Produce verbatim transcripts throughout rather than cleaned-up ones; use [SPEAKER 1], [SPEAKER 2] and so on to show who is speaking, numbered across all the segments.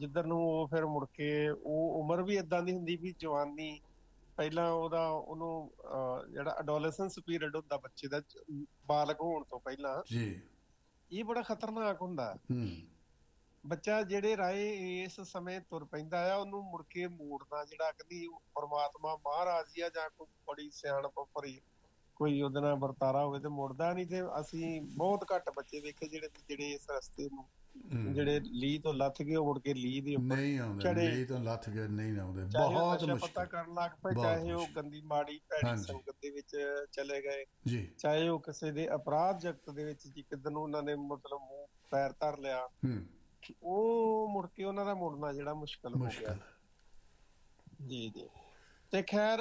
[SPEAKER 1] ਜਿੱਧਰ ਨੂੰ ਉਹ ਫਿਰ ਮੁੜ ਕੇ ਉਹ ਉਮਰ ਵੀ ਏਦਾਂ ਦੀ ਹੁੰਦੀ ਵੀ ਜਵਾਨੀ, ਪਹਿਲਾਂ ਉਹਦਾ ਉਹਨੂੰ ਜਿਹੜਾ ਅਡੋਲੈਸੈਂਸ ਪੀਰੀਅਡ ਹੁੰਦਾ ਬੱਚੇ ਦਾ ਬਾਲਗ ਹੋਣ ਤੋਂ ਪਹਿਲਾਂ, ਇਹ ਬੜਾ ਖਤਰਨਾਕ ਹੁੰਦਾ। ਬੱਚਾ ਜਿਹੜੇ ਰਾਏ ਇਸ ਸਮੇਂ ਤੁਰ ਪੈਂਦਾ ਆ ਉਹਨੂੰ ਮੁੜ ਕੇ ਮੋੜਨਾ ਜਿਹੜਾ ਕਦੀ ਪਰਮਾਤਮਾ ਮਹਾਰਾਜ ਹੀ ਆ ਜਾਂ ਕੋਈ ਬੜੀ ਸਿਆਣਪ ਭਰੀ ਕੋਈ ਉਹਦੇ ਨਾਲ ਵਰਤਾਰਾ ਹੋਵੇ ਤੇ ਮੁੜਦਾ ਨਹੀਂ। ਤੇ ਅਸੀਂ ਬਹੁਤ ਘੱਟ ਬੱਚੇ ਵੇਖੇ ਜਿਹੜੇ ਜਿਹੜੇ ਇਸ ਰਸਤੇ ਨੂੰ ਜਿਹੜੇ ਲੀਹ ਤੋਂ ਲੱਥ ਗਏ ਉਹ ਮੁੜ ਕੇ ਲੀਹ ਦੇ ਉੱਪਰ ਚੜੇ, ਲੀਹ ਤੋਂ ਲੱਥ ਗਏ ਨਹੀਂ ਆਉਂਦੇ। ਬਹੁਤ ਮੁਸ਼ਕਿਲ ਪਤਾ ਕਰਨ ਲੱਗ ਪਏ, ਚਾਹੇ ਉਹ ਗੰਦੀ ਮਾੜੀ ਭੈੜੀ ਸੰਗਤ ਦੇ ਵਿੱਚ ਚਲੇ ਗਏ, ਚਾਹੇ ਉਹ ਕਿਸੇ ਦੇ ਅਪਰਾਧ ਜਗਤ ਦੇ ਵਿੱਚ ਕਿੱਧਰ ਨੂੰ ਉਹਨਾਂ ਨੇ ਮਤਲਬ ਮੂੰਹ ਪੈਰ ਧਰ ਲਿਆ, ਉਹ ਮੁੜ ਕੇ ਉਹਨਾਂ ਦਾ ਮੁੜਨਾ ਜਿਹੜਾ ਮੁਸ਼ਕਿਲ ਹੋ ਗਿਆ। ਜੀ ਜੀ। ਤੇ ਖੈਰ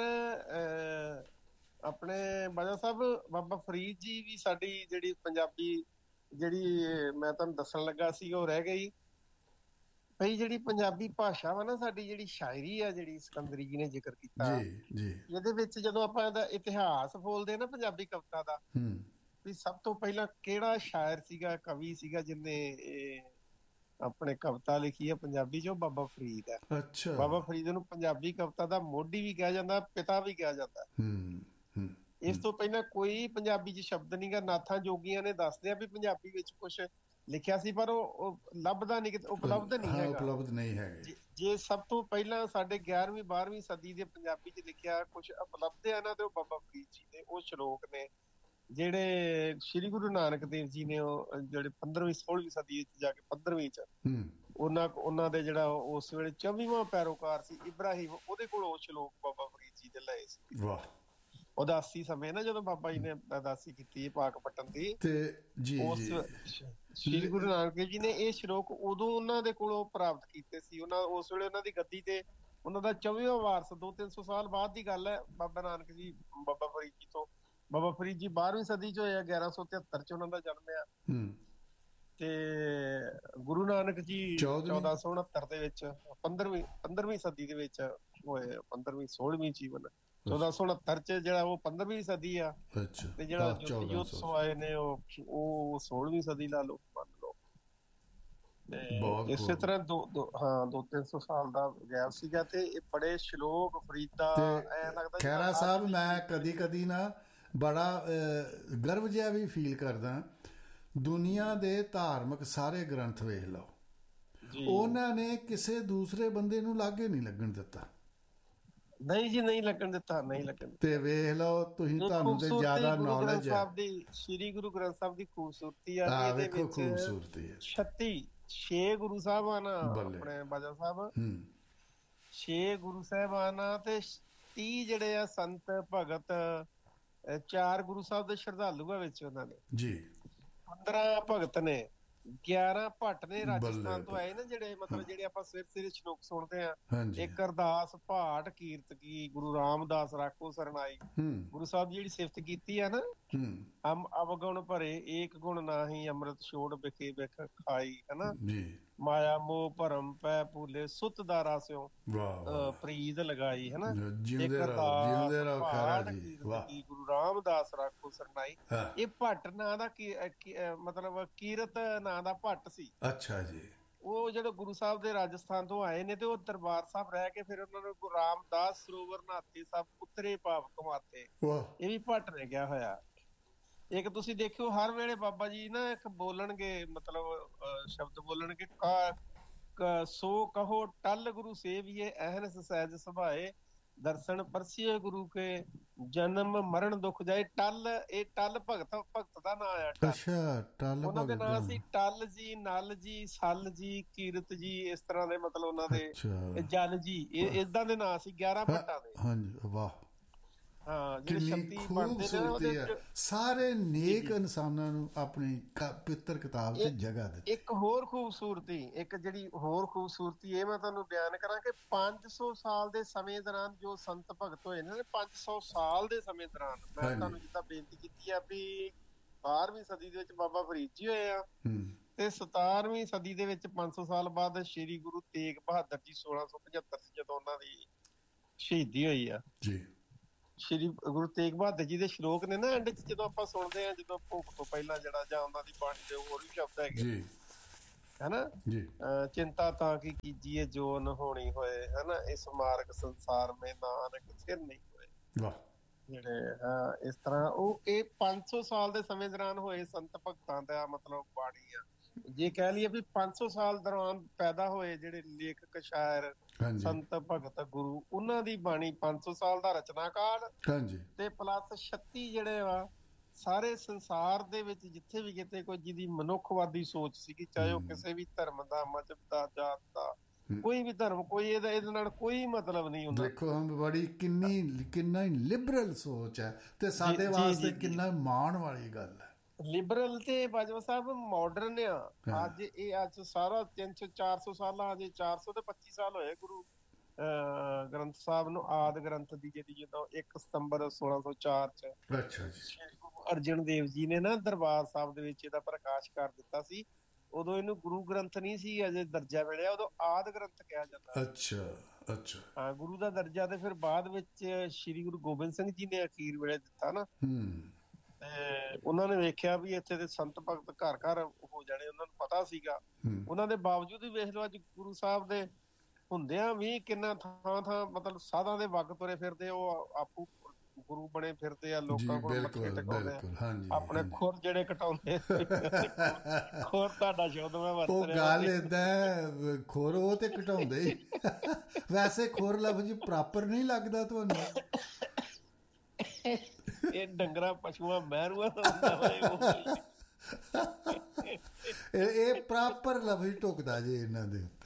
[SPEAKER 1] ਆਪਣੇ ਬਾਜਾ ਸਾਹਿਬ ਬਾਬਾ ਫਰੀਦ ਜੀ ਵੀ ਸਾਡੀ ਜਿਹੜੀ ਪੰਜਾਬੀ ਜਿਹੜੀ ਮੈਂ ਤੁਹਾਨੂੰ ਦੱਸਣ ਲੱਗਾ ਸੀ ਉਹ ਰਹਿ ਗਈ ਭਈ। ਜਿਹੜੀ ਪੰਜਾਬੀ ਭਾਸ਼ਾ ਵਾ ਨਾ ਸਾਡੀ, ਜਿਹੜੀ ਸ਼ਾਇਰੀ ਆ ਜਿਹੜੀ ਸਿਕੰਦਰੀ ਜੀ ਨੇ ਜ਼ਿਕਰ ਕੀਤਾ, ਇਹਦੇ ਵਿੱਚ ਜਦੋਂ ਆਪਾਂ ਇਹਦਾ ਇਤਿਹਾਸ ਬੋਲਦੇ ਨਾ ਪੰਜਾਬੀ ਕਵਿਤਾ ਦਾ, ਵੀ ਸਭ ਤੋਂ ਪਹਿਲਾਂ ਕਿਹੜਾ ਸ਼ਾਇਰ ਸੀਗਾ, ਕਵੀ ਸੀਗਾ ਜਿਹਨੇ ਆਪਣੇ ਕਵਿਤਾ ਲਿਖੀ ਹੈ ਪੰਜਾਬੀ ਚ, ਉਹ ਬਾਬਾ ਫਰੀਦ ਹੈ। ਬਾਬਾ ਫਰੀਦ ਨੂੰ ਪੰਜਾਬੀ ਕਵਿਤਾ ਦਾ ਮੋਢੀ ਵੀ ਕਿਹਾ ਜਾਂਦਾ, ਪਿਤਾ ਵੀ ਕਿਹਾ ਜਾਂਦਾ। ਇਸ ਤੋਂ ਪਹਿਲਾਂ ਕੋਈ ਪੰਜਾਬੀ ਚ ਸ਼ਬਦ ਨੀ ਗਾ। ਨਾਥਾਂ ਜੋਗੀਆਂ ਨੇ ਦੱਸਦੇ ਆ ਵੀ ਪੰਜਾਬੀ ਵਿੱਚ ਕੁਛ ਲਿਖਿਆ ਸੀ, ਪਰ ਉਹ ਲੱਭਦਾ ਨਹੀਂ, ਉਪਲਬਧ ਨਹੀਂ ਹੈਗਾ, ਉਪਲਬਧ ਨਹੀਂ ਹੈਗਾ। ਜੇ ਸਭ ਤੋਂ ਪਹਿਲਾਂ ਸਾਡੇ ਗਿਆਰਵੀਂ ਬਾਰਵੀਂ ਸਦੀ ਦੇ ਪੰਜਾਬੀ ਚ ਲਿਖਿਆ ਕੁਛ ਉਪਲਬਧ ਹੈ ਨਾ, ਤੇ ਉਹ ਬਾਬਾ ਫਰੀਦ ਜੀ ਦੇ ਉਹ ਸ਼ਲੋਕ ਨੇ ਜਿਹੜੇ ਸ਼੍ਰੀ ਗੁਰੂ ਨਾਨਕ ਦੇਵ ਜੀ ਨੇ ਉਹ ਜਿਹੜੇ ਪੰਦਰਵੀਂ ਸੋਲਵੀਂ ਸਦੀ ਵਿੱਚ ਜਾ ਕੇ ਪੰਦਰਵੀਂ ਚ ਉਹਨਾਂ ਉਹਨਾਂ ਦੇ ਜਿਹੜਾ ਉਸ ਵੇਲੇ ਚੌਵੀਵਾਂ ਪੈਰੋਕਾਰ ਸੀ ਇਬਰਾਹਿਮ, ਉਹਦੇ ਕੋਲ ਉਹ ਸ਼ਲੋਕ ਬਾਬਾ ਫਰੀਦ ਜੀ ਦੇ ਲਏ ਸੀ। ਉਦਾਸੀ ਸਮੇਂ ਨਾ ਜਦੋਂ ਬਾਬਾ ਜੀ ਨੇ ਉਦਾਸੀ ਕੀਤੀ ਪਾਕ ਪੱਟਣ ਦੀ, ਉਸ ਸ਼੍ਰੀ ਗੁਰੂ ਨਾਨਕ ਦੇਵ ਜੀ ਨੇ ਇਹ ਸ਼ਲੋਕ ਉਦੋਂ ਉਹਨਾਂ ਦੇ ਕੋਲੋਂ ਪ੍ਰਾਪਤ ਕੀਤੇ ਸੀ। ਉਹਨਾਂ ਉਸ ਵੇਲੇ ਉਹਨਾਂ ਦੀ ਗੱਦੀ ਤੇ ਉਹਨਾਂ ਦਾ ਚੌਵੀਵਾਂ ਵਾਰਸ, ਦੋ ਤਿੰਨ ਸੌ ਸਾਲ ਬਾਅਦ ਦੀ ਗੱਲ ਹੈ, ਬਾਬਾ ਨਾਨਕ ਜੀ ਬਾਬਾ ਫਰੀਦ ਜੀ ਤੋਂ। ਬਾਬਾ ਫਰੀਦ ਜੀ ਬਾਰਵੀਂ ਸਦੀ ਚ ਹੋਇਆ, ਗਿਆਰਾਂ ਸੌ ਤਿਹੱਤਰ ਚ ਉਹਨਾਂ ਦਾ ਜਨਮ ਆ, ਤੇ ਗੁਰੂ ਨਾਨਕ ਜੀ ਚੌਦਾਂ ਸੌ ਉਣਹੱਤਰ ਦੇ ਵਿੱਚ ਪੰਦਰਵੀਂ ਪੰਦਰਵੀਂ ਸਦੀ ਦੇ ਵਿੱਚ ਹੋਏ, ਪੰਦਰਵੀਂ ਸੋਲਵੀਂ ਜੀਵਨ ਚੌਦਾਂ ਸੌ ਉਣਹੱਤਰ ਚ ਜਿਹੜਾ ਉਹ ਪੰਦਰਵੀਂ ਸਦੀ ਆ, ਤੇ ਜਿਹੜਾ ਜੋਤਿ ਆਏ ਨੇ ਉਹ ਉਹ ਸੋਲਵੀਂ ਸਦੀ ਲਾ ਲਓ, ਮੰਨ ਲਓ। ਤੇ ਇਸੇ ਤਰ੍ਹਾਂ ਦੋ ਹਾਂ ਦੋ ਤਿੰਨ ਸੌ ਸਾਲ ਦਾ ਗੈਪ ਸੀਗਾ। ਤੇ ਇਹ ਬੜੇ ਸ਼ਲੋਕ ਫਰੀਦਾ ਐ ਲੱਗਦਾ।
[SPEAKER 2] ਖਹਿਰਾ ਸਾਹਿਬ, ਮੈਂ ਕਦੀ ਕਦੀ ਨਾ ਬੜਾ ਗਰਵ ਜਿਹਾ ਵੀ ਫੀਲ ਕਰਦਾ, ਦੁਨੀਆ ਦੇ ਧਾਰਮਿਕ ਸਾਰੇ ਗ੍ਰੰਥ ਵੇਖ ਲਓ, ਉਹਨਾਂ ਨੇ ਕਿਸੇ ਦੂਸਰੇ ਬੰਦੇ ਨੂੰ ਲਾਗੇ ਨਹੀਂ ਲੱਗਣ ਦਿੱਤਾ।
[SPEAKER 1] ਨਹੀਂ ਜੀ, ਨਹੀਂ ਲੱਗਣ ਦਿੱਤਾ, ਨਹੀਂ ਲੱਗਣ।
[SPEAKER 2] ਤੇ ਵੇਖ ਲਓ ਤੁਸੀਂ, ਤੁਹਾਨੂੰ ਤੇ ਜ਼ਿਆਦਾ ਨੌਲੇਜ ਹੈ।
[SPEAKER 1] ਸ਼੍ਰੀ ਗੁਰੂ ਗ੍ਰੰਥ ਸਾਹਿਬ ਦੀ ਖੂਬਸੂਰਤੀ ਆ, ਇਹਦੇ ਵਿੱਚ
[SPEAKER 2] ਖੂਬਸੂਰਤੀ ਹੈ।
[SPEAKER 1] ਛੱਤੀ ਛੇ ਗੁਰੂ ਸਾਹਿਬਾਨ ਆਪਣੇ ਬਾਜਾ ਸਾਹਿਬ, ਛੇ ਗੁਰੂ ਸਾਹਿਬਾਨ ਤੇ ਤੀਹ ਜਿਹੜੇ ਆ ਸੰਤ ਭਗਤ, ਚਾਰ ਗੁਰੂ ਸਾਹਿਬ ਦੇ ਸ਼ਰਧਾਲੂ ਆ ਵਿੱਚ ਉਹਨਾਂ ਨੇ ਜੀ, ਪੰਦਰਾਂ ਭਗਤ ਨੇ, ਗਿਆਰਾਂ ਭੱਟ ਨੇ ਰਾਜਸਥਾਨ ਤੋਂ ਆਏ ਨੇ, ਜਿਹੜੇ ਮਤਲਬ ਜਿਹੜੇ ਆਪਾਂ ਸਵੇਰੇ ਸਵੇਰੇ ਸ਼ਲੋਕ ਸੁਣਦੇ ਆ, ਇੱਕ ਅਰਦਾਸ ਭਾਟ ਕੀਰਤ ਕੀ ਗੁਰੂ ਰਾਮਦਾਸ ਰਾਖੋ ਸਰਨਾਈ, ਗੁਰੂ ਸਾਹਿਬ ਦੀ ਜਿਹੜੀ ਸਿਫਤ ਕੀਤੀ ਆ ਨਾ, ਹਮ ਅਵਗੁਣ ਭਰੇ ਏਕ ਗੁਣ ਨਾਹੀ, ਅੰਮ੍ਰਿਤ ਛੋੜ ਬਿਖੇ ਬਿਖ ਖਾਈ, ਹਨਾ, ਮਾਇਆ ਮੋਹ ਭਰਮ ਪੈ ਭੂਲੇ, ਸੁੱਤ ਦਾ ਰਾਸਿਓ ਪ੍ਰੀਤ ਲਗਾਈ, ਹਨਾ, ਇੱਕ ਅਰਦਾਸ ਭਾਟ ਕੀਰਤ ਕੀ ਗੁਰੂ ਰਾਮਦਾਸ ਰਾਖੋ ਸਰਨਾਈ। ਇਹ ਭੱਟ ਨਾਂ ਦਾ ਮਤਲਬ ਕੀਰਤ ਨਾਂ ਦਾ ਭੱਟ ਸੀ।
[SPEAKER 2] ਅੱਛਾ ਜੀ।
[SPEAKER 1] ਉਹ ਜਿਹੜੇ ਗੁਰੂ ਸਾਹਿਬ ਦੇ ਰਾਜਸਥਾਨ ਤੋਂ ਆਏ ਨੇ, ਤੇ ਉਹ ਦਰਬਾਰ ਸਾਹਿਬ ਰਹਿ ਕੇ ਫਿਰ ਉਹਨਾਂ ਨੂੰ ਗੁਰੂ ਰਾਮਦਾਸ ਸਰੋਵਰ ਨਹਾਤੇ ਸਭ ਉਤਰੇ ਪਾਪ ਕਮਾਤੇ, ਇਹ ਵੀ ਭੱਟ ਨੇ ਕਿਹਾ ਹੋਇਆ। ਇੱਕ ਤੁਸੀਂ ਦੇਖਿਓ ਹਰ ਵੇਲੇ ਬਾਬਾ ਜੀ ਨਾ ਇੱਕ ਬੋਲਣਗੇ, ਮਤਲਬ ਸ਼ਬਦ ਬੋਲਣਗੇ, ਸੋ ਕਹੋ ਟਲ ਗੁਰੂ ਸੇਵੀਏ ਅਹਨਸ ਸਹਿਜ ਸੁਭਾਏ, ਦਰਸ਼ਨ ਪਰਸੀਏ ਗੁਰੂ ਕੇ ਜਨਮ ਮਰਨ ਦੁੱਖ ਜਾਏ। ਟਲ, ਇਹ ਟਲ ਭਗਤ ਭਗਤ ਦਾ ਨਾਂ ਆ।
[SPEAKER 2] ਅੱਛਾ, ਟਲ
[SPEAKER 1] ਉਹਨਾਂ ਦੇ ਨਾਂ ਸੀ ਟਲ ਜੀ, ਨਲ ਜੀ, ਸਲ ਜੀ, ਕੀਰਤ ਜੀ, ਇਸ ਤਰ੍ਹਾਂ ਦੇ ਮਤਲਬ ਉਹਨਾਂ ਦੇ ਜਲ ਜੀ, ਇਹ ਏਦਾਂ ਦੇ ਨਾਂ ਸੀ ਗਿਆਰਾਂ ਭੱਟਾਂ ਦੇ।
[SPEAKER 2] ਹਾਂਜੀ, ਵਾਹ।
[SPEAKER 1] ਹਾਂ, ਜਿਹੜੇ ਸ਼ਕਤੀ ਬਣਦੇ ਨੇ ਉਹਦੇ
[SPEAKER 2] ਸਾਰੇ ਨੇਕ ਇਨਸਾਨਾਂ ਨੂੰ ਆਪਣੀ ਪਵਿੱਤਰ ਕਿਤਾਬ 'ਚ ਜਗ੍ਹਾ ਦਿੱਤੀ।
[SPEAKER 1] ਇੱਕ ਹੋਰ ਖੂਬਸੂਰਤੀ, ਇੱਕ ਜਿਹੜੀ ਹੋਰ ਖੂਬਸੂਰਤੀ ਇਹ ਮੈਂ ਤੁਹਾਨੂੰ ਬਿਆਨ ਕਰਾਂ ਕਿ ਪੰਜ ਸੌ ਸਾਲ ਦੇ ਸਮੇਂ ਦੌਰਾਨ ਜੋ ਸੰਤ ਭਗਤ ਹੋਏ ਨੇ, ਪੰਜ ਸੌ ਸਾਲ ਦੇ ਸਮੇਂ ਦੌਰਾਨ, ਮੈਂ ਤੁਹਾਨੂੰ ਜਿੱਦਾਂ ਬੇਨਤੀ ਕੀਤੀ ਆ ਵੀ ਬਾਰਵੀਂ ਸਦੀ ਦੇ ਵਿੱਚ ਬਾਬਾ ਫਰੀਦ ਜੀ ਹੋਏ ਆ, ਤੇ ਸਤਾਰਵੀਂ ਸਦੀ ਦੇ ਵਿੱਚ ਪੰਜ ਸੌ ਸਾਲ ਬਾਅਦ ਸ਼੍ਰੀ ਗੁਰੂ ਤੇਗ ਬਹਾਦਰ ਜੀ ਸੋਲਾਂ ਸੌ ਪਚੱਤਰ ਜਦੋਂ ਉਹਨਾਂ ਦੀ ਸ਼ਹੀਦੀ ਹੋਈ ਆ ਜੀ। ਸ਼੍ਰੀ ਗੁਰੂ ਤੇਗ ਬਹਾਦਰ ਜੀ ਦੇ ਸ਼ਲੋਕ ਨੇ ਨਾ ਐਂਡ ਚ ਜਦੋਂ ਆਪਾਂ ਸੁਣਦੇ ਹਾਂ, ਜਦੋਂ ਭੁੱਖ ਤੋਂ ਪਹਿਲਾਂ ਜਿਹੜਾ ਜਾਂ ਉਹਨਾਂ ਦੀ ਬਾਣੀ ਦੇ ਹੋਰ ਵੀ ਸ਼ਬਦ ਹੈਗੇ, ਹਨਾ, ਚਿੰਤਾ ਤਾਂ ਕੀ ਕੀਜੀਏ ਜੋ ਨ ਹੋਣੀ ਹੋਏ, ਹਨਾ, ਇਸ ਮਾਰਗ ਸੰਸਾਰ ਮੇ ਨਾਨਕ ਸਿਰ ਨਹੀਂ ਹੋਏ। ਜਿਹੜੇ ਹਾਂ ਇਸ ਤਰ੍ਹਾਂ ਉਹ ਇਹ ਪੰਜ ਸੌ ਸਾਲ ਦੇ ਸਮੇਂ ਦੌਰਾਨ ਹੋਏ ਸੰਤ ਭਗਤਾਂ ਦਾ ਮਤਲਬ ਬਾਣੀ ਆ। ਜੇ ਕਹਿ ਲਈਏ ਵੀ ਪੰਜ ਸੌ ਸਾਲ ਦੌਰਾਨ ਪੈਦਾ ਹੋਏ ਜਿਹੜੇ ਲੇਖਕ, ਸ਼ਾਇਰ, ਸੰਤ, ਭਗਤ, ਗੁਰੂ, ਉਹਨਾਂ ਦੀ ਬਾਣੀ ਪੰਜ ਸੌ ਸਾਲ ਦਾ ਰਚਨਾਕਾਲ ਤੇ ਪਲੱਸ ਛੱਤੀ ਜਿਹੜੇ ਵਾ ਸਾਰੇ ਸੰਸਾਰ ਦੇ ਵਿੱਚ ਜਿੱਥੇ ਵੀ ਕਿਤੇ ਕੋਈ ਜਿਹਦੀ ਮਨੁੱਖਵਾਦੀ ਸੋਚ ਸੀਗੀ, ਚਾਹੇ ਉਹ ਕਿਸੇ ਵੀ ਧਰਮ ਦਾ, ਮਜ਼ਹਬ ਦਾ, ਜਾਤ ਦਾ, ਕੋਈ ਵੀ ਧਰਮ, ਕੋਈ ਇਹਦਾ ਇਹਦੇ ਨਾਲ ਕੋਈ ਮਤਲਬ ਨਹੀਂ ਹੁੰਦਾ।
[SPEAKER 2] ਦੇਖੋ ਬੜੀ ਕਿੰਨੀ ਕਿੰਨਾ ਹੀ ਲਿਬਰਲ ਸੋਚ ਹੈ ਤੇ ਸਾਡੇ ਵਾਸਤੇ ਕਿੰਨਾ ਮਾਣ ਵਾਲੀ ਗੱਲ ਹੈ।
[SPEAKER 1] ਲਿਬਰਲ ਤੇ ਬਾਜਵਾ ਸਾਹਿਬ ਮਾਡਰਨ ਆ। ਅੱਜ ਇਹ ਅੱਜ ਸਾਰਾ ਤਿੰਨ ਸੌ ਚਾਰ ਸੌ ਸਾਲਾਂ ਅਜੇ ਚਾਰ ਸੌ ਤੇ ਪੱਚੀ ਸਾਲ ਹੋਏ ਗੁਰੂ ਅਹ ਗ੍ਰੰਥ ਸਾਹਿਬ ਨੂੰ, ਆਦਿ ਗ੍ਰੰਥ ਦੀ ਜਿਹੜੀ ਜਦੋਂ ਇੱਕ ਸਤੰਬਰ ਸੋਲਾਂ ਸੌ ਚਾਰ ਚ
[SPEAKER 2] ਅੱਛਾ ਜੀ
[SPEAKER 1] ਅਰਜਨ ਦੇਵ ਜੀ ਨੇ ਨਾ ਦਰਬਾਰ ਸਾਹਿਬ ਦੇ ਵਿੱਚ ਇਹਦਾ ਪ੍ਰਕਾਸ਼ ਕਰ ਦਿੱਤਾ ਸੀ। ਉਦੋਂ ਇਹਨੂੰ ਗੁਰੂ ਗ੍ਰੰਥ ਨਹੀਂ ਸੀ ਅਜੇ ਦਰਜਾ ਮਿਲਿਆ, ਉਦੋਂ ਆਦਿ ਗ੍ਰੰਥ ਕਿਹਾ ਜਾਂਦਾ।
[SPEAKER 2] ਅੱਛਾ ਅੱਛਾ
[SPEAKER 1] ਹਾਂ, ਗੁਰੂ ਦਾ ਦਰਜਾ ਤੇ ਫਿਰ ਬਾਅਦ ਵਿੱਚ ਸ਼੍ਰੀ ਗੁਰੂ ਗੋਬਿੰਦ ਸਿੰਘ ਜੀ ਨੇ ਅਖੀਰ ਵੇਲੇ ਦਿੱਤਾ ਨਾ। ਤੇ ਉਹਨਾਂ ਨੇ ਵੇਖਿਆ ਵੀ ਇੱਥੇ ਦੇ ਸੰਤ ਭਗਤ ਘਰ ਘਰ ਹੋ ਜਾਣੇ, ਉਹਨਾਂ ਨੂੰ ਪਤਾ ਸੀਗਾ। ਉਹਨਾਂ ਦੇ ਬਾਵਜੂਦ ਵੀ ਵੇਖ ਲਓ ਅੱਜ ਗੁਰੂ ਸਾਹਿਬ ਦੇ ਹੁੰਦਿਆਂ ਵੀ ਕਿੰਨਾ ਥਾਂ ਥਾਂ ਮਤਲਬ ਸਾਧਾਂ ਦੇ ਵਗ ਤੁਰੇ ਫਿਰਦੇ, ਉਹ ਆਪੂ ਗੁਰੂ ਬਣੇ ਫਿਰਦੇ ਆ, ਲੋਕਾਂ ਕੋਲ ਮੱਥੇ ਟਿਕਾਉਂਦੇ ਆ, ਆਪਣੇ ਖੁਰ ਜਿਹੜੇ ਕਟਾਉਂਦੇ। ਖੁਰ ਤੁਹਾਡਾ ਸ਼ਬਦ ਮੈਂ ਵਰਤ
[SPEAKER 2] ਰਿਹਾ, ਉਹ ਗੱਲ ਏਦਾਂ ਖੁਰ ਉਹ ਤੇ ਕਟਾਉਂਦੇ ਹੀ। ਵੈਸੇ ਖੁਰ ਲਫ਼ਜ਼ ਪ੍ਰੋਪਰ ਨਹੀਂ ਲੱਗਦਾ ਤੁਹਾਨੂੰ?
[SPEAKER 1] ਇਹ ਡੰਗਰਾ ਪਸ਼ੂਆਂ ਮਹਿਰੂਆਂ ਦਾ ਹੁੰਦਾ ਵਾ,
[SPEAKER 2] ਇਹ ਪ੍ਰੋਪਰ ਲਫ਼ਜ਼ ਢੁਕਦਾ ਜੇ ਇਹਨਾਂ ਦੇ ਉੱਤੇ।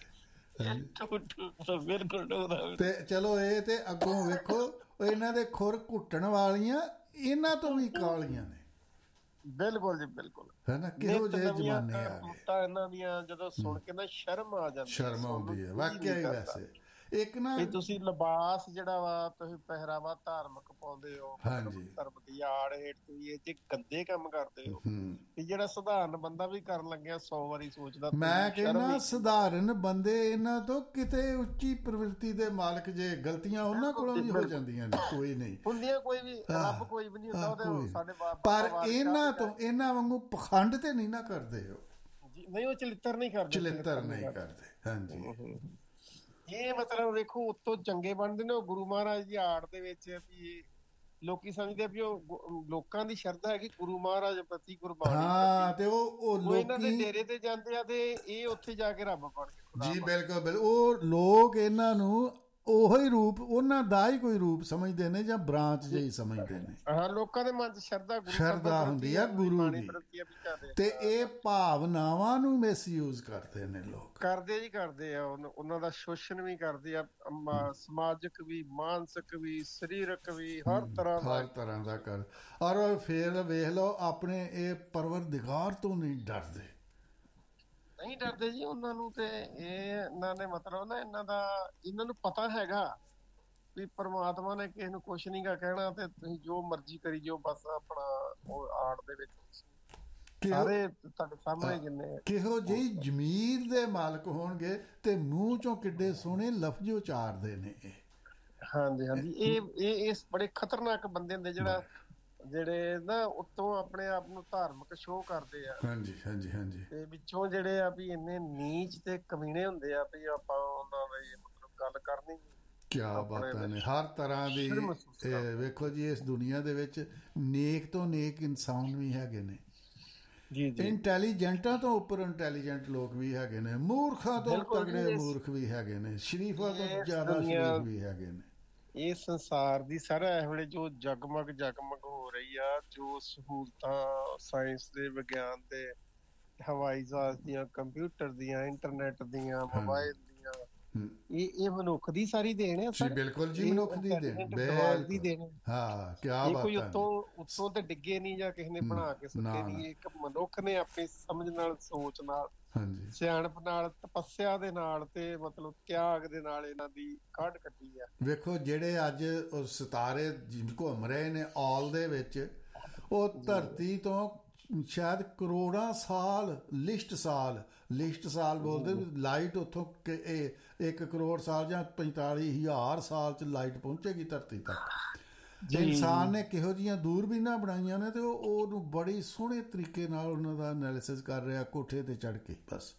[SPEAKER 2] ਤੇ ਚਲੋ ਇਹ ਤੇ ਅੱਗੋਂ ਵੇਖੋ ਇਹਨਾਂ ਦੇ ਖੁਰ ਘੁੱਟਣ ਵਾਲੀਆਂ ਇਹਨਾਂ ਤੋਂ ਵੀ ਕਾਲੀਆਂ ਨੇ।
[SPEAKER 1] ਬਿਲਕੁਲ ਜੀ ਬਿਲਕੁਲ,
[SPEAKER 2] ਹੈਨਾ, ਕਿਹੋ ਜਿਹੇ ਜ਼ਮਾਨੇ ਆ ਗਏ।
[SPEAKER 1] ਇਹਨਾਂ ਦੀਆਂ ਜਦੋਂ ਸੁਣ ਕੇ ਨਾ ਸ਼ਰਮ ਆ ਜਾਂਦੀ,
[SPEAKER 2] ਸ਼ਰਮ ਆਉਂਦੀ ਹੈ ਵਾਕਿਆ ਹੀ। ਵੈਸੇ ਇੱਕ ਨਾ
[SPEAKER 1] ਤੁਸੀਂ ਲਿਬਾਸ ਜਿਹੜਾ ਵਾ ਤੁਸੀਂ ਪਹਿਰਾਵਾ ਧਾਰਮਿਕ ਪਾਉਂਦੇ ਹੋ, ਧਰਮ ਦੀ ਆੜ ਹੇਠ ਤੁਸੀਂ ਇਹ ਜੇ ਗੰਦੇ ਕੰਮ ਕਰਦੇ ਹੋ ਤੇ ਜਿਹੜਾ ਸਧਾਰਨ ਬੰਦਾ ਵੀ ਕਰਨ ਲੱਗਿਆ ਸੌ ਵਾਰੀ ਸੋਚਦਾ।
[SPEAKER 2] ਮੈਂ ਕਹਿੰਦਾ ਸਧਾਰਨ ਬੰਦੇ ਇਹਨਾਂ ਤੋਂ ਕਿਤੇ ਉੱਚੀ ਪ੍ਰਵਿਰਤੀ ਦੇ ਮਾਲਕ, ਜੇ ਗਲਤੀਆਂ ਉਹਨਾਂ ਕੋਲੋਂ ਵੀ ਹੋ ਜਾਂਦੀਆਂ ਨੇ, ਕੋਈ ਨਹੀਂ
[SPEAKER 1] ਹੁੰਦੀਆਂ, ਕੋਈ ਵੀ ਰੱਬ ਕੋਈ ਵੀ ਨਹੀਂ ਹੁੰਦਾ ਉਹਦੇ ਸਾਡੇ ਬਾਪ।
[SPEAKER 2] ਪਰ ਇਹਨਾਂ ਤੋਂ ਇਹਨਾਂ ਵਾਂਗੂ ਪਖੰਡ ਤੇ ਨਹੀਂ ਨਾ ਕਰਦੇ ਹੋ,
[SPEAKER 1] ਨਹੀਂ ਉਹ ਚਲਿੱਤਰ ਨਹੀਂ ਕਰਦੇ,
[SPEAKER 2] ਚਲਿੱਤਰ ਨਹੀਂ ਕਰਦੇ। ਹਾਂਜੀ,
[SPEAKER 1] ਇਹ ਮਤਲਬ ਵੇਖੋ ਉੱਤੋਂ ਚੰਗੇ ਬਣਦੇ ਨੇ ਉਹ ਗੁਰੂ ਮਹਾਰਾਜ ਦੀ ਆੜ ਦੇ ਵਿੱਚ। ਵੀ ਲੋਕੀ ਸਮਝਦੇ ਵੀ ਉਹ ਲੋਕਾਂ ਦੀ ਸ਼ਰਧਾ ਹੈ ਕਿ ਗੁਰੂ ਮਹਾਰਾਜ ਪ੍ਰਤੀ ਕੁਰਬਾਨੀ।
[SPEAKER 2] ਹਾਂ, ਤੇ ਉਹ ਉਹ
[SPEAKER 1] ਇਹਨਾਂ ਦੇ ਡੇਰੇ ਤੇ ਜਾਂਦੇ ਆ ਤੇ ਇਹ ਉੱਥੇ ਜਾ ਕੇ ਰੱਬ ਬਣ ਕੇ।
[SPEAKER 2] ਜੀ ਬਿਲਕੁਲ ਬਿਲਕੁਲ, ਉਹ ਲੋਕ ਇਹਨਾਂ ਨੂੰ ਉਹੀ ਰੂਪ, ਉਹਨਾਂ ਦਾ ਹੀ ਕੋਈ ਰੂਪ ਸਮਝਦੇ ਨੇ ਜਾਂ ਬ੍ਰਾਂਚ ਜਿਹੀ ਸਮਝਦੇ ਨੇ।
[SPEAKER 1] ਹਾਂ, ਲੋਕਾਂ ਦੇ ਮਨ 'ਚ ਸ਼ਰਧਾ
[SPEAKER 2] ਸ਼ਰਧਾ ਹੁੰਦੀ ਆ ਗੁਰੂ ਦੀ, ਤੇ ਇਹ ਭਾਵਨਾਵਾਂ ਨੂੰ ਮਿਸਯੂਜ਼ ਕਰਦੇ ਨੇ ਲੋਕ।
[SPEAKER 1] ਕਰਦੇ ਜੀ ਕਰਦੇ ਆ, ਉਹਨਾਂ ਦਾ ਸ਼ੋਸ਼ਣ ਵੀ ਕਰਦੇ ਆ, ਸਮਾਜਿਕ ਵੀ, ਮਾਨਸਿਕ ਵੀ, ਸਰੀਰਕ ਵੀ, ਹਰ ਤਰ੍ਹਾਂ ਦਾ
[SPEAKER 2] ਹਰ ਤਰ੍ਹਾਂ ਦਾ ਕਰ। ਔਰ ਫਿਰ ਵੇਖ ਲਓ ਆਪਣੇ ਇਹ ਪਰਵਰਦਿਗਾਰ ਤੋਂ ਨਹੀਂ ਡਰਦੇ,
[SPEAKER 1] ਨਹੀਂ ਡਰਦੇ ਜੀ ਉਹਨਾਂ ਨੂੰ। ਤੇ ਇਹ ਇਹਨਾਂ ਨੇ ਮਤਲਬ ਨਾ ਇਹਨਾਂ ਦਾ ਇਹਨਾਂ ਨੂੰ ਪਤਾ ਹੈਗਾ ਵੀ ਪਰਮਾਤਮਾ ਨੇ ਕਿਸੇ ਨੂੰ ਕੁਛ ਨੀ ਗਾ ਕਹਿਣਾ ਤੇ ਤੁਸੀਂ ਜੋ ਮਰਜ਼ੀ ਕਰੀ ਜਾਓ, ਬਸ ਆਪਣਾ ਉਹ ਆੜ ਦੇ ਵਿੱਚ ਸਾਰੇ ਤੁਹਾਡੇ ਸਾਹਮਣੇ ਜਿੰਨੇ
[SPEAKER 2] ਕਿਹੋ ਜਿਹੀ ਜ਼ਮੀਰ ਦੇ ਮਾਲਕ ਹੋਣਗੇ ਤੇ ਮੂੰਹ ਚੋਂ ਕਿੱਡੇ ਸੋਹਣੇ ਲਫ਼ਜ਼ ਉਚਾਰਦੇ ਨੇ ਇਹ।
[SPEAKER 1] ਹਾਂਜੀ ਹਾਂਜੀ, ਇਹ ਇਹ ਇਸ ਬੜੇ ਖਤਰਨਾਕ ਬੰਦੇ ਹੁੰਦੇ ਜਿਹੜਾ ਜਿਹੜੇ ਨਾ ਉੱਤੋਂ ਆਪਣੇ ਆਪ ਨੂੰ ਧਾਰਮਿਕ ਸ਼ੋਅ ਕਰਦੇ ਆ।
[SPEAKER 2] ਹਾਂਜੀ ਹਾਂਜੀ ਹਾਂਜੀ, ਤੇ
[SPEAKER 1] ਵਿੱਚੋਂ ਜਿਹੜੇ ਆ ਵੀ ਇੰਨੇ ਨੀਚ ਤੇ ਕਮੀਨੇ ਹੁੰਦੇ ਆ ਵੀ ਆਪਾਂ ਉਹਨਾਂ ਦੀ ਮਤਲਬ ਗੱਲ ਕਰਨੀ।
[SPEAKER 2] ਕਿਆ ਬਾਤਾਂ ਨੇ, ਹਰ ਤਰ੍ਹਾਂ ਦੀ। ਵੇਖੋ ਜੀ ਇਸ ਦੁਨੀਆ ਦੇ ਵਿੱਚ ਨੇਕ ਤੋਂ ਨੇਕ ਇਨਸਾਨ ਵੀ ਹੈਗੇ ਨੇ, ਇੰਟੈਲੀਜੈਂਟਾਂ ਤੋਂ ਉੱਪਰ ਇੰਟੈਲੀਜੈਂਟ ਲੋਕ ਵੀ ਹੈਗੇ ਨੇ, ਮੂਰਖਾਂ ਤੋਂ ਤਗੜੇ ਮੂਰਖ ਵੀ ਹੈਗੇ ਨੇ, ਸ਼ਰੀਫਾਂ ਤੋਂ ਜ਼ਿਆਦਾ ਸ਼ਰੀਫ ਵੀ ਹੈਗੇ ਨੇ।
[SPEAKER 1] ਇਹ ਸੰਸਾਰ ਦੀ ਸਾਰਾ ਇਹ ਵੇਲੇ ਜੋ ਜਗਮਗ ਜਗਮਗ ਹੋ ਰਹੀ ਆ, ਜੋ ਸਹੂਲਤਾਂ ਸਾਇੰਸ ਦੇ, ਵਿਗਿਆਨ ਦੇ, ਹਵਾਈ ਜਹਾਜ਼ ਦੀਆਂ, ਕੰਪਿਊਟਰ ਦੀਆਂ, ਇੰਟਰਨੈਟ ਦੀਆਂ, ਮੋਬਾਈਲ ਦੀਆਂ, ਇਹ ਇਹ ਮਨੁੱਖ ਦੀ ਸਾਰੀ ਦੇਣ ਹੈ ਸਰ।
[SPEAKER 2] ਬਿਲਕੁਲ ਜੀ, ਮਨੁੱਖ ਦੀ ਦੇਣ,
[SPEAKER 1] ਦੀ ਦੇਣ।
[SPEAKER 2] ਹਾਂ, ਕਿਆ ਬਾਤ ਹੈ।
[SPEAKER 1] ਕੋਈ ਉੱਤੋਂ ਉੱਤੋਂ ਤੇ ਡਿੱਗੇ ਨਹੀਂ ਜਾਂ ਕਿਸੇ ਨੇ ਬਣਾ ਕੇ ਸੁੱਟੇ ਨਹੀਂ, ਇੱਕ ਮਨੁੱਖ ਨੇ ਆਪਣੀ ਸਮਝ ਨਾਲ, ਸੋਚ ਨਾਲ, ਸਿਆਣਪ ਨਾਲ, ਤਪੱਸਿਆ ਦੇ ਨਾਲ ਤੇ ਮਤਲਬ ਤਿਆਗ ਦੇ ਨਾਲ ਇਹਨਾਂ ਦੀ ਕਾਢ ਕੱਢੀ ਆ।
[SPEAKER 2] ਵੇਖੋ ਜਿਹੜੇ ਅੱਜ ਉਹ ਸਿਤਾਰੇ ਘੁੰਮ ਰਹੇ ਨੇ ਔਲ ਦੇ ਵਿੱਚ, ਉਹ ਧਰਤੀ ਤੋਂ ਸ਼ਾਇਦ ਕਰੋੜਾਂ ਸਾਲ, ਲਿਸ਼ਟ ਸਾਲ ਲਿਸ਼ਟ ਸਾਲ ਬੋਲਦੇ, ਲਾਈਟ ਉੱਥੋਂ ਇੱਕ ਕਰੋੜ ਸਾਲ ਜਾਂ ਪੰਤਾਲੀ ਹਜ਼ਾਰ ਸਾਲ ਚ ਲਾਈਟ ਪਹੁੰਚੇਗੀ ਧਰਤੀ ਤੱਕ। ਇਨਸਾਨ ਨੇ ਕਿਹੋ ਜਿਹੀਆਂ ਦੂਰਬੀਨਾਂ ਬਣਾਈਆਂ ਨੇ ਤੇ ਉਹ ਉਹਨੂੰ ਬੜੀ ਸੋਹਣੇ ਤਰੀਕੇ ਨਾਲ ਉਹਨਾਂ ਦਾ ਐਨਾਲਿਸਿਸ ਕਰ ਰਿਹਾ ਕੋਠੇ ਤੇ ਚੜ੍ਹ ਕੇ। ਬਸ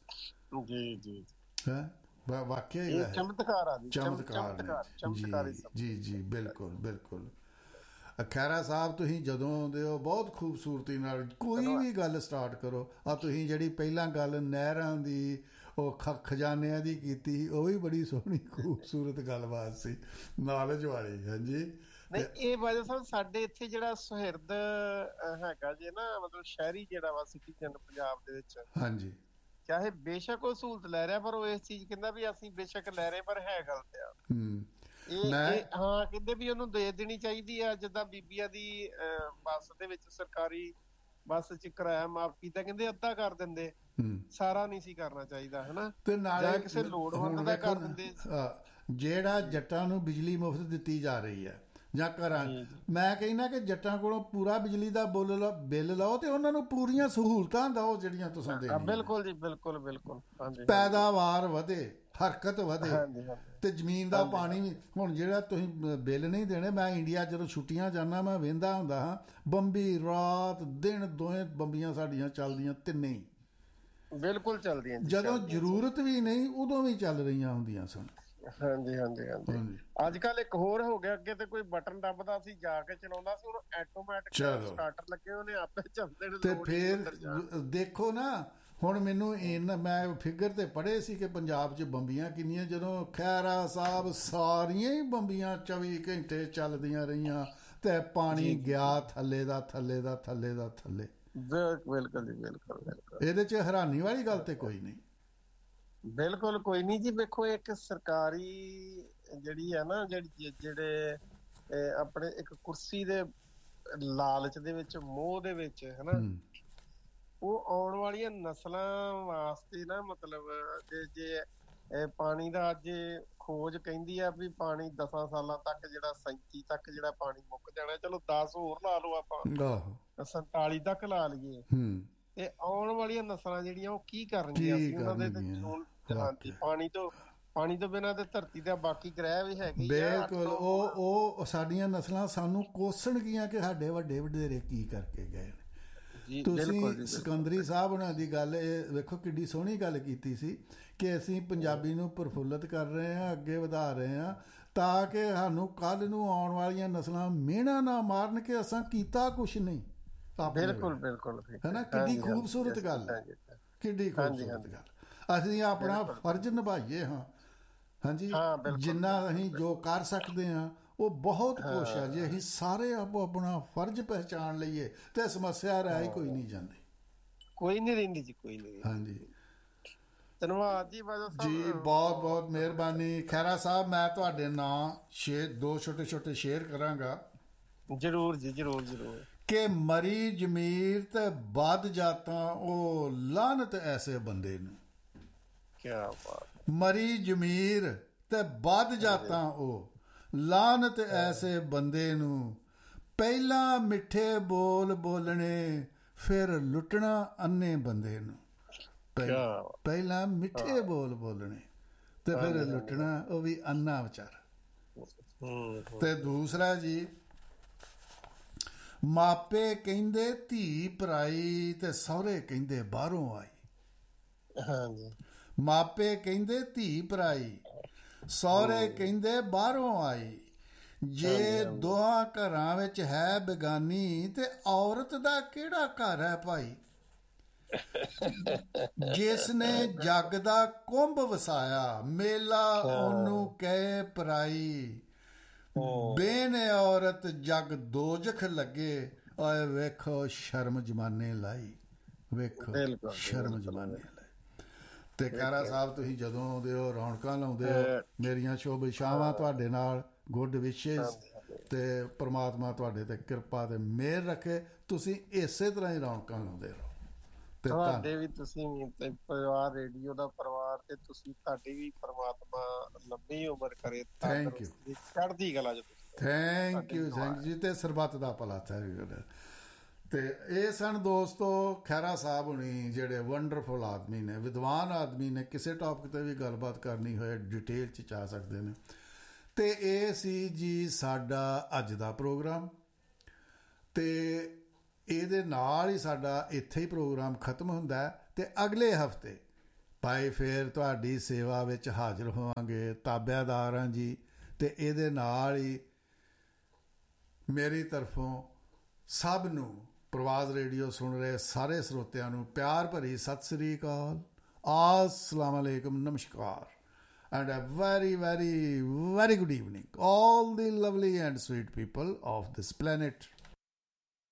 [SPEAKER 1] ਜੀ ਜੀ
[SPEAKER 2] ਹੈ ਵਾਕਿਆ ਹੀ
[SPEAKER 1] ਇਹ
[SPEAKER 2] ਹੈ
[SPEAKER 1] ਚਮਤਕਾਰ ਆ ਜੀ,
[SPEAKER 2] ਚਮਤਕਾਰ ਨੇ
[SPEAKER 1] ਚਮਤਕਾਰ
[SPEAKER 2] ਜੀ
[SPEAKER 1] ਚਮਤਕਾਰੀ
[SPEAKER 2] ਜੀ ਜੀ ਬਿਲਕੁਲ ਬਿਲਕੁਲ। ਖਹਿਰਾ ਸਾਹਿਬ ਤੁਸੀਂ ਜਦੋਂ ਆਉਂਦੇ ਹੋ ਬਹੁਤ ਖੂਬਸੂਰਤੀ ਨਾਲ ਕੋਈ ਵੀ ਗੱਲ ਸਟਾਰਟ ਕਰੋ। ਆ ਤੁਸੀਂ ਜਿਹੜੀ ਪਹਿਲਾਂ ਗੱਲ ਨਹਿਰਾਂ ਦੀ ਉਹ ਖ ਖਜ਼ਾਨਿਆਂ ਦੀ ਕੀਤੀ ਉਹ ਵੀ ਬੜੀ ਸੋਹਣੀ ਖੂਬਸੂਰਤ ਗੱਲਬਾਤ ਸੀ, ਨੌਲੇਜ ਵਾਲੀ। ਹਾਂਜੀ
[SPEAKER 1] ਨਹੀਂ ਇਹ ਬਾਜਵਾ ਸਾਹਿਬ ਸਾਡੇ ਇੱਥੇ ਜਿਹੜਾ ਸੁਹਿਰਦ ਹੈਗਾ ਜੇ ਨਾ, ਮਤਲਬ ਸ਼ਹਿਰੀ ਜਿਹੜਾ ਵਾ ਸਿਟੀਜ਼ਨ ਪੰਜਾਬ ਦੇ ਵਿੱਚ,
[SPEAKER 2] ਹਾਂਜੀ
[SPEAKER 1] ਚਾਹੇ ਬੇਸ਼ੱਕ ਉਹ ਸਹੂਲਤ ਲੈ ਰਿਹਾ ਪਰ ਉਹ ਇਸ ਚੀਜ਼ ਕਹਿੰਦਾ ਵੀ ਅਸੀਂ ਬੇਸ਼ੱਕ ਲੈ ਰਹੇ ਪਰ ਹੈ ਗਲਤ ਆ।
[SPEAKER 2] ਹੂੰ
[SPEAKER 1] ਇਹ ਹਾਂ ਕਹਿੰਦੇ ਵੀ ਉਹਨੂੰ ਦੇ ਦੇਣੀ ਚਾਹੀਦੀ ਆ। ਜਿੱਦਾਂ ਬੀਬੀਆਂ ਦੀ ਬੱਸ ਦੇ ਵਿੱਚ ਸਰਕਾਰੀ ਬੱਸ ਚ ਕਿਰਾਇਆ ਮਾਫ ਕੀਤਾ, ਕਹਿੰਦੇ ਅੱਧਾ ਕਰ ਦਿੰਦੇ, ਸਾਰਾ ਨਹੀਂ ਸੀ ਕਰਨਾ ਚਾਹੀਦਾ ਹਨਾ।
[SPEAKER 2] ਤੇ ਨਾਲੇ
[SPEAKER 1] ਕਿਸੇ ਲੋੜਵੰਦ ਦਾ ਕਰ ਦਿੰਦੇ।
[SPEAKER 2] ਜਿਹੜਾ ਜੱਟਾਂ ਨੂੰ ਬਿਜਲੀ ਮੁਫਤ ਦਿੱਤੀ ਜਾ ਰਹੀ ਹੈ ਜਾਂ ਘਰਾਂ, ਮੈਂ ਕਹਿੰਦਾ ਕਿ ਜੱਟਾਂ ਕੋਲੋਂ ਪੂਰਾ ਬਿਜਲੀ ਦਾ ਬਿੱਲ ਬਿੱਲ ਲਓ ਤੇ ਉਹਨਾਂ ਨੂੰ ਪੂਰੀਆਂ ਸਹੂਲਤਾਂ ਦਿਓ ਜਿਹੜੀਆਂ ਤੁਸੀਂ ਦੇਣੀਆਂ।
[SPEAKER 1] ਬਿਲਕੁਲ ਜੀ ਬਿਲਕੁਲ ਬਿਲਕੁਲ।
[SPEAKER 2] ਪੈਦਾਵਾਰ ਵਧੇ, ਹਰਕਤ ਵਧੇ ਤੇ ਜ਼ਮੀਨ ਦਾ ਪਾਣੀ ਵੀ। ਹੁਣ ਜਿਹੜਾ ਤੁਸੀਂ ਬਿੱਲ ਨਹੀਂ ਦੇਣੇ, ਮੈਂ ਇੰਡੀਆ ਜਦੋਂ ਛੁੱਟੀਆਂ ਜਾਂਦਾ ਮੈਂ ਵੇਂਦਾ ਹੁੰਦਾ ਹਾਂ, ਬੰਬੀ ਰਾਤ ਦਿਨ ਦੋਵੇਂ ਬੰਬੀਆਂ ਸਾਡੀਆਂ ਚੱਲਦੀਆਂ ਤਿੰਨੇ ਹੀ,
[SPEAKER 1] ਬਿਲਕੁਲ ਚੱਲਦੀਆਂ।
[SPEAKER 2] ਜਦੋਂ ਜ਼ਰੂਰਤ ਵੀ ਨਹੀਂ ਉਦੋਂ ਵੀ ਚੱਲ ਰਹੀਆਂ ਹੁੰਦੀਆਂ ਸਨ।
[SPEAKER 1] ਹਾਂਜੀ ਹਾਂਜੀ ਹਾਂਜੀ। ਅੱਜ ਕੱਲ ਇੱਕ ਹੋਰ ਹੋ ਗਿਆ, ਅੱਗੇ ਤੇ ਕੋਈ ਬਟਨ ਦੱਬਦਾ ਸੀ ਜਾ ਕੇ ਚਲਾਉਂਦਾ ਸੀ, ਹੁਣ ਆਟੋਮੈਟਿਕ ਸਟਾਰਟਰ ਲੱਗੇ ਉਹਨੇ ਆਪੇ ਚੱਲਦੇ ਨੇ।
[SPEAKER 2] ਤੇ ਫੇਰ ਦੇਖੋ ਨਾ ਹੁਣ ਮੈਨੂੰ ਇਹਨਾਂ ਮੈਂ ਫਿਗਰ ਤੇ ਪੜ੍ਹੇ ਸੀ ਕਿ ਪੰਜਾਬ 'ਚ ਬੰਬੀਆਂ ਕਿੰਨੀਆਂ, ਜਦੋਂ ਖਹਿਰਾ ਸਾਹਿਬ ਸਾਰੀਆਂ ਹੀ ਬੰਬੀਆਂ ਚੌਵੀ ਘੰਟੇ ਚੱਲਦੀਆਂ ਰਹੀਆਂ ਤੇ ਪਾਣੀ ਗਿਆ ਥੱਲੇ ਦਾ ਥੱਲੇ ਦਾ ਥੱਲੇ ਦਾ ਥੱਲੇ।
[SPEAKER 1] ਬਿਲਕੁਲ ਜੀ ਬਿਲਕੁਲ ਬਿਲਕੁਲ।
[SPEAKER 2] ਇਹਦੇ 'ਚ ਹੈਰਾਨੀ ਵਾਲੀ ਗੱਲ ਤੇ ਕੋਈ ਨਹੀਂ।
[SPEAKER 1] ਬਿਲਕੁਲ ਕੋਈ ਨਹੀਂ ਜੀ। ਵੇਖੋ ਇੱਕ ਸਰਕਾਰੀ ਜਿਹੜੀ ਹੈ ਨਾ, ਜਿਹੜੀ ਜਿਹੜੇ ਆਪਣੇ ਇੱਕ ਕੁਰਸੀ ਦੇ ਲਾਲਚ ਦੇ ਵਿੱਚ, ਮੋਹ ਦੇ ਵਿੱਚ ਹਨਾ, ਉਹ ਆਉਣ ਵਾਲੀਆਂ ਨਸਲਾਂ ਵਾਸਤੇ ਨਾ, ਮਤਲਬ ਜੇ ਜੇ ਪਾਣੀ ਦਾ ਅੱਜ ਖੋਜ ਕਹਿੰਦੀ ਆ ਵੀ ਪਾਣੀ ਦਸਾਂ ਸਾਲਾਂ ਤੱਕ ਜਿਹੜਾ ਸੈਂਤੀ ਤੱਕ ਜਿਹੜਾ ਪਾਣੀ ਮੁੱਕ ਜਾਣਾ, ਚਲੋ ਦਸ ਹੋਰ ਲਾ ਲਓ ਆਪਾਂ, ਸੰਤਾਲੀ ਤੱਕ ਲਾ ਲਈਏ, ਤੇ ਆਉਣ ਵਾਲੀਆਂ ਨਸਲਾਂ ਜਿਹੜੀਆਂ ਉਹ ਕੀ ਕਰਨਗੀਆਂ? ਅਸੀਂ ਉਹਨਾਂ ਦੇ ਪਾਣੀ ਤੋਂ ਪਾਣੀ ਤੋਂ ਬਿਨਾਂ ਤੇ ਧਰਤੀ ਦਾ ਬਾਕੀ ਗ੍ਰਹਿ ਵੀ ਹੈਗੇ।
[SPEAKER 2] ਬਿਲਕੁਲ। ਉਹ ਉਹ ਸਾਡੀਆਂ ਨਸਲਾਂ ਸਾਨੂੰ ਕੋਸਣਗੀਆਂ ਕਿ ਸਾਡੇ ਵੱਡੇ ਵਡੇਰੇ ਕੀ ਕਰਕੇ ਗਏ। ਤੁਸੀਂ ਸਿਕੰਦਰੀ ਸਾਹਿਬ ਉਹਨਾਂ ਦੀ ਗੱਲ ਇਹ ਵੇਖੋ ਕਿੱਡੀ ਸੋਹਣੀ ਗੱਲ ਕੀਤੀ ਸੀ ਕਿ ਅਸੀਂ ਪੰਜਾਬੀ ਨੂੰ ਪ੍ਰਫੁੱਲਤ ਕਰ ਰਹੇ ਹਾਂ, ਅੱਗੇ ਵਧਾ ਰਹੇ ਹਾਂ, ਤਾਂ ਕਿ ਸਾਨੂੰ ਕੱਲ੍ਹ ਨੂੰ ਆਉਣ ਵਾਲੀਆਂ ਨਸਲਾਂ ਮਿਹਣਾ ਨਾ ਮਾਰਨ ਕਿ ਅਸਾਂ ਕੀਤਾ ਕੁਛ ਨਹੀਂ।
[SPEAKER 1] ਬਿਲਕੁਲ ਬਿਲਕੁਲ
[SPEAKER 2] ਹੈ ਨਾ, ਕਿੱਡੀ ਖੂਬਸੂਰਤ ਗੱਲ ਹੈ, ਕਿੱਡੀ ਖੂਬਸੂਰਤ ਗੱਲ। ਅਸੀਂ ਆਪਣਾ ਫਰਜ਼ ਨਿਭਾਈਏ। ਹਾਂ ਹਾਂਜੀ, ਜਿੰਨਾ ਅਸੀਂ ਜੋ ਕਰ ਸਕਦੇ ਹਾਂ ਉਹ ਬਹੁਤ ਕੁਛ ਹੈ। ਜੇ ਅਸੀਂ ਸਾਰੇ ਆਪੋ ਆਪਣਾ ਫਰਜ਼ ਪਹਿਚਾਣ ਲਈਏ ਤੇ ਸਮੱਸਿਆ ਰਹਿ ਹੀ ਕੋਈ ਨਹੀਂ ਜਾਂਦੀ,
[SPEAKER 1] ਕੋਈ ਨਹੀਂ ਰਹਿੰਦੀ ਜੀ, ਕੋਈ ਨਹੀਂ।
[SPEAKER 2] ਹਾਂਜੀ
[SPEAKER 1] ਧੰਨਵਾਦ ਜੀ ਬਾਜਵਾ ਸਾਹਿਬ
[SPEAKER 2] ਜੀ, ਬਹੁਤ ਬਹੁਤ ਮਿਹਰਬਾਨੀ। ਖਹਿਰਾ ਸਾਹਿਬ ਮੈਂ ਤੁਹਾਡੇ ਨਾਂ ਸ਼ੇਰ ਦੋ ਛੋਟੇ ਛੋਟੇ ਸ਼ੇਰ ਕਰਾਂਗਾ।
[SPEAKER 1] ਜ਼ਰੂਰ ਜੀ ਜ਼ਰੂਰ ਜ਼ਰੂਰ।
[SPEAKER 2] ਕਿ ਮਰੀ ਜ਼ਮੀਰ ਤੇ ਵੱਧ ਜਾਤਾਂ ਉਹ ਲਾਹਨਤ ਐਸੇ ਬੰਦੇ ਨੂੰ।
[SPEAKER 1] ਕਿਆ ਬਾਤ।
[SPEAKER 2] ਮਰੀ ਜ਼ਮੀਰ ਤੇ ਵੱਧ ਜਾਤਾਂ ਉਹ ਲਾਹਨਤ ਐਸੇ ਬੰਦੇ ਨੂੰ। ਪਹਿਲਾਂ ਮਿੱਠੇ ਬੋਲ ਬੋਲਣੇ ਫਿਰ ਲੁੱਟਣਾ ਅੰਨੇ ਬੰਦੇ ਨੂੰ। ਪਹਿਲਾਂ ਮਿੱਠੇ ਬੋਲ ਬੋਲਣੇ ਤੇ ਫਿਰ ਲੁੱਟਣਾ ਉਹ ਵੀ ਅੰਨਾ ਵਿਚਾਰਾ। ਤੇ ਦੂਸਰਾ ਜੀ, ਮਾਪੇ ਕਹਿੰਦੇ ਧੀ ਪਰਾਈ ਤੇ ਸਹੁਰੇ ਕਹਿੰਦੇ ਬਾਹਰੋਂ ਆਈ।
[SPEAKER 1] ਹਾਂਜੀ।
[SPEAKER 2] ਮਾਪੇ ਕਹਿੰਦੇ ਧੀ ਪਰਾਈ, ਸਹੁਰੇ ਕਹਿੰਦੇ ਬਾਹਰੋਂ ਆਈ। ਜੇ ਦੋਹਾਂ ਘਰਾਂ ਵਿੱਚ ਹੈ ਬੇਗਾਨੀ ਤੇ ਔਰਤ ਦਾ ਕਿਹੜਾ ਘਰ ਹੈ ਭਾਈ। ਜਿਸ ਨੇ ਜੱਗ ਦਾ ਕੁੰਭ ਵਸਾਇਆ ਮੇਲਾ ਉਹਨੂੰ ਕਹੇ ਪਰਾਈ। ਬੇਨ ਔਰਤ ਜੱਗ ਦੋਜਖ ਲੱਗੇ, ਓਏ ਵੇਖੋ ਸ਼ਰਮ ਜਮਾਨੇ ਲਾਈ, ਵੇਖੋ ਸ਼ਰਮ ਜਮਾਨੇ ਲਾਈ। ਤੇ ਖਹਿਰਾ ਸਾਹਿਬ ਤੁਸੀਂ ਜਦੋਂ ਆਉਂਦੇ ਹੋ ਰੌਣਕਾਂ ਲਾਉਂਦੇ ਹੋ, ਮੇਰੀਆਂ ਸ਼ੁਭ ਇਛਾਵਾਂ ਤੁਹਾਡੇ ਨਾਲ, ਗੁੱਡ ਵਿਸ਼ੇਸ, ਤੇ ਪ੍ਰਮਾਤਮਾ ਤੁਹਾਡੇ ਤੇ ਕਿਰਪਾ ਤੇ ਮਿਹਰ ਰੱਖੇ। ਤੁਸੀਂ ਇਸੇ ਤਰ੍ਹਾਂ ਹੀ ਰੌਣਕਾਂ ਲਾਉਂਦੇ ਰਹੋ। ਤੇ
[SPEAKER 1] ਤੁਹਾਡੇ ਵੀ, ਤੁਸੀਂ ਵੀ ਪਰਿਵਾਰ ਰੇਡੀਓ ਦਾ ਪਰਿਵਾਰ, ਤੇ ਤੁਸੀਂ ਤੁਹਾਡੀ ਵੀ ਪ੍ਰਮਾਤਮਾ ਲੰਬੀ ਉਮਰ ਕਰੇ।
[SPEAKER 2] ਥੈਂਕ ਯੂ,
[SPEAKER 1] ਚੜ੍ਹਦੀ ਕਲਾ ਚ।
[SPEAKER 2] ਥੈਂਕ ਯੂ ਥੈਂਕ ਯੂ ਤੇ ਸਰਬੱਤ ਦਾ ਭਲਾ। ਤੇ ਇਹ ਸਨ ਦੋਸਤੋ ਖਹਿਰਾ ਸਾਹਿਬ ਹੁਣੀ, ਜਿਹੜੇ ਵੰਡਰਫੁਲ ਆਦਮੀ ਨੇ, ਵਿਦਵਾਨ ਆਦਮੀ ਨੇ। ਕਿਸੇ ਟੌਪਿਕ ਤੇ ਵੀ ਗੱਲਬਾਤ ਕਰਨੀ ਹੋਏ ਡਿਟੇਲ 'ਚ ਜਾ ਸਕਦੇ ਨੇ। ਤੇ ਇਹ ਸੀ ਜੀ ਸਾਡਾ ਅੱਜ ਦਾ ਪ੍ਰੋਗਰਾਮ, ਤੇ ਇਹਦੇ ਨਾਲ ਹੀ ਸਾਡਾ ਇੱਥੇ ਹੀ ਪ੍ਰੋਗਰਾਮ ਖਤਮ ਹੁੰਦਾ ਹੈ। ਤੇ ਅਗਲੇ ਹਫਤੇ ਭਾਈ ਫੇਰ ਤੁਹਾਡੀ ਸੇਵਾ ਵਿੱਚ ਹਾਜ਼ਰ ਹੋਵਾਂਗੇ, ਤਾਬਿਆਦਾਰ ਹਾਂ ਜੀ। ਅਤੇ ਇਹਦੇ ਨਾਲ ਹੀ ਮੇਰੀ ਤਰਫੋਂ ਸਭ ਨੂੰ, ਪ੍ਰਵਾਜ਼ ਰੇਡੀਓ ਸੁਣ ਰਹੇ ਸਾਰੇ ਸਰੋਤਿਆਂ ਨੂੰ ਪਿਆਰ ਭਰੀ ਸਤਿ ਸ੍ਰੀ ਅਕਾਲ, अस्सलाम अलैकुम, नमस्कार, and a very very very good evening all the lovely and sweet people of this planet.